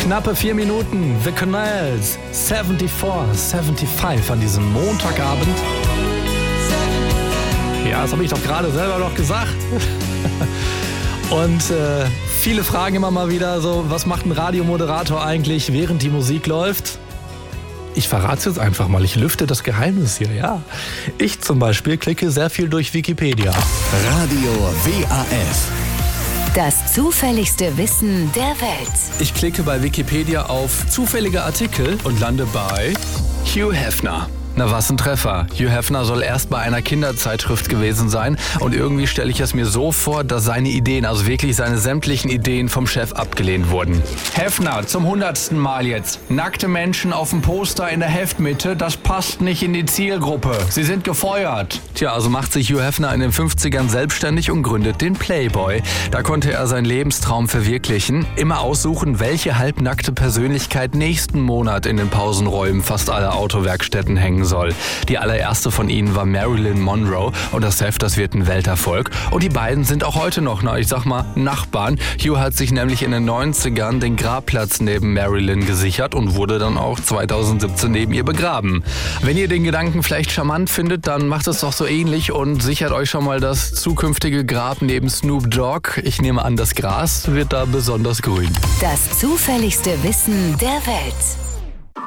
Knappe 4 Minuten. The Canals. 75 an diesem Montagabend. Ja, das habe ich doch gerade selber noch gesagt. Und viele fragen immer mal wieder so, was macht ein Radiomoderator eigentlich, während die Musik läuft? Ich verrate es jetzt einfach mal, ich lüfte das Geheimnis hier, ja. Ich zum Beispiel klicke sehr viel durch Wikipedia. Radio WAF. Das zufälligste Wissen der Welt. Ich klicke bei Wikipedia auf zufällige Artikel und lande bei Hugh Hefner. Na, was ein Treffer. Hugh Hefner soll erst bei einer Kinderzeitschrift gewesen sein und irgendwie stelle ich es mir so vor, dass seine Ideen, also wirklich seine sämtlichen Ideen vom Chef abgelehnt wurden. Hefner, zum 100. Mal jetzt. Nackte Menschen auf dem Poster in der Heftmitte, das passt nicht in die Zielgruppe. Sie sind gefeuert. Tja, also macht sich Hugh Hefner in den 50ern selbstständig und gründet den Playboy. Da konnte er seinen Lebenstraum verwirklichen. Immer aussuchen, welche halbnackte Persönlichkeit nächsten Monat in den Pausenräumen fast aller Autowerkstätten hängen soll. Die allererste von ihnen war Marilyn Monroe und das Heft, das wird ein Welterfolg. Und die beiden sind auch heute noch, Nachbarn. Hugh hat sich nämlich in den 90ern den Grabplatz neben Marilyn gesichert und wurde dann auch 2017 neben ihr begraben. Wenn ihr den Gedanken vielleicht charmant findet, dann macht es doch so ähnlich und sichert euch schon mal das zukünftige Grab neben Snoop Dogg. Ich nehme an, das Gras wird da besonders grün. Das zufälligste Wissen der Welt.